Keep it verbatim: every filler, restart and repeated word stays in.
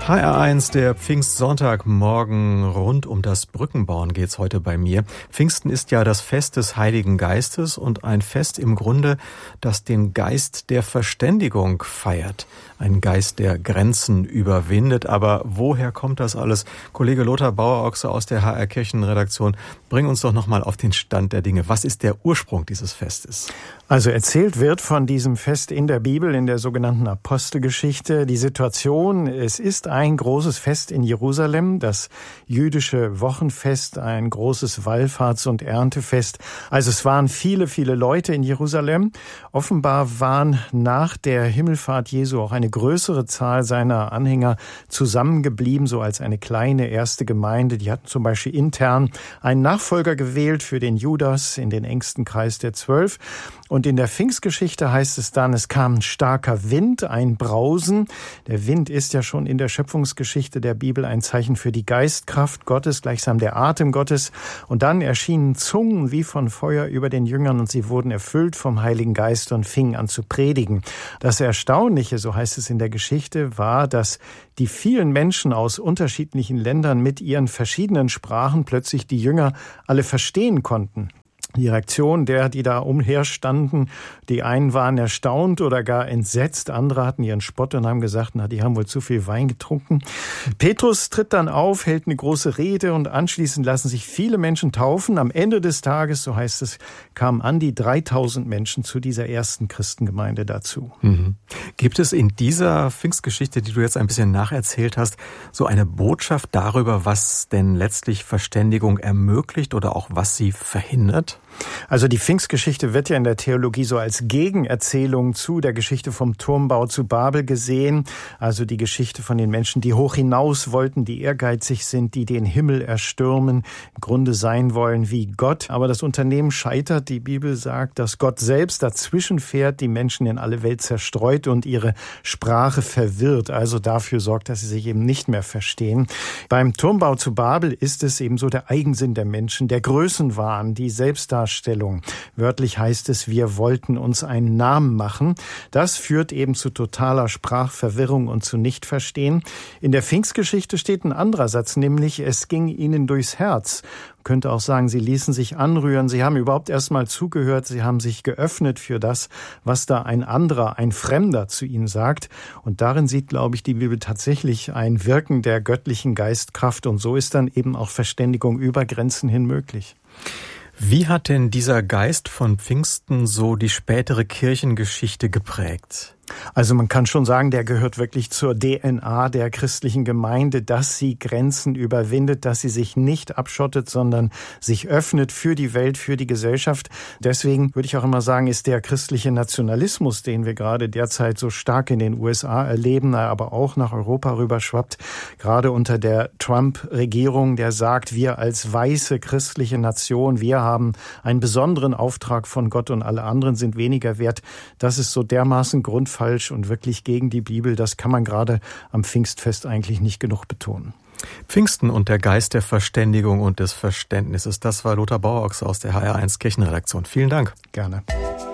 H R eins, der Pfingstsonntagmorgen, rund um das Brückenbauen geht's heute bei mir. Pfingsten ist ja das Fest des Heiligen Geistes und ein Fest im Grunde, das den Geist der Verständigung feiert. Ein Geist, der Grenzen überwindet. Aber woher kommt das alles? Kollege Lothar Bauer-Ochse aus der H R-Kirchenredaktion, bring uns doch nochmal auf den Stand der Dinge. Was ist der Ursprung dieses Festes? Also erzählt wird von diesem Fest in der Bibel, in der sogenannten Apostelgeschichte, die Situation, es ist ein großes Fest in Jerusalem, das jüdische Wochenfest, ein großes Wallfahrts- und Erntefest. Also es waren viele, viele Leute in Jerusalem. Offenbar waren nach der Himmelfahrt Jesu auch eine größere Zahl seiner Anhänger zusammengeblieben, so als eine kleine erste Gemeinde. Die hatten zum Beispiel intern einen Nachfolger gewählt für den Judas in den engsten Kreis der Zwölf. Und in der Pfingstgeschichte heißt es dann, es kam ein starker Wind, ein Brausen. Der Wind ist ja schon in der Schöpfungsgeschichte der Bibel ein Zeichen für die Geistkraft Gottes, gleichsam der Atem Gottes. Und dann erschienen Zungen wie von Feuer über den Jüngern und sie wurden erfüllt vom Heiligen Geist und fingen an zu predigen. Das Erstaunliche, so heißt es in der Geschichte, war, dass die vielen Menschen aus unterschiedlichen Ländern mit ihren verschiedenen Sprachen plötzlich die Jünger alle verstehen konnten. Die Reaktion der, die da umherstanden, die einen waren erstaunt oder gar entsetzt, andere hatten ihren Spott und haben gesagt, na, die haben wohl zu viel Wein getrunken. Petrus tritt dann auf, hält eine große Rede und anschließend lassen sich viele Menschen taufen. Am Ende des Tages, so heißt es, kamen an die dreitausend Menschen zu dieser ersten Christengemeinde dazu. Mhm. Gibt es in dieser Pfingstgeschichte, die du jetzt ein bisschen nacherzählt hast, so eine Botschaft darüber, was denn letztlich Verständigung ermöglicht oder auch was sie verhindert? Also die Pfingstgeschichte wird ja in der Theologie so als Gegenerzählung zu der Geschichte vom Turmbau zu Babel gesehen. Also die Geschichte von den Menschen, die hoch hinaus wollten, die ehrgeizig sind, die den Himmel erstürmen, im Grunde sein wollen wie Gott. Aber das Unternehmen scheitert. Die Bibel sagt, dass Gott selbst dazwischen fährt, die Menschen in alle Welt zerstreut und ihre Sprache verwirrt. Also dafür sorgt, dass sie sich eben nicht mehr verstehen. Beim Turmbau zu Babel ist es eben so der Eigensinn der Menschen, der Größenwahn, die Selbstdarstellung. Wörtlich heißt es, wir wollten uns einen Namen machen. Das führt eben zu totaler Sprachverwirrung und zu Nichtverstehen. In der Pfingstgeschichte steht ein anderer Satz, nämlich es ging ihnen durchs Herz. Man könnte auch sagen, sie ließen sich anrühren. Sie haben überhaupt erst mal zugehört. Sie haben sich geöffnet für das, was da ein anderer, ein Fremder zu ihnen sagt. Und darin sieht, glaube ich, die Bibel tatsächlich ein Wirken der göttlichen Geistkraft. Und so ist dann eben auch Verständigung über Grenzen hin möglich. Wie hat denn dieser Geist von Pfingsten so die spätere Kirchengeschichte geprägt? Also man kann schon sagen, der gehört wirklich zur D N A der christlichen Gemeinde, dass sie Grenzen überwindet, dass sie sich nicht abschottet, sondern sich öffnet für die Welt, für die Gesellschaft. Deswegen würde ich auch immer sagen, ist der christliche Nationalismus, den wir gerade derzeit so stark in den U S A erleben, aber auch nach Europa rüberschwappt, gerade unter der Trump-Regierung, der sagt, wir als weiße christliche Nation, wir haben einen besonderen Auftrag von Gott und alle anderen sind weniger wert. Das ist so dermaßen grundfalsch und wirklich gegen die Bibel. Das kann man gerade am Pfingstfest eigentlich nicht genug betonen. Pfingsten und der Geist der Verständigung und des Verständnisses. Das war Lothar Bauer-Ochse aus der H R eins Kirchenredaktion. Vielen Dank. Gerne.